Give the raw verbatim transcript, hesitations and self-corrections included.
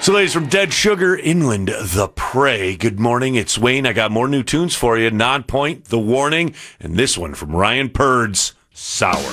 So, ladies, from Dead Sugar, Inland, The Prey. Good morning, it's Wayne. I got more new tunes for you. Nonpoint, The Warning, and this one from Ryan Purds, Sour.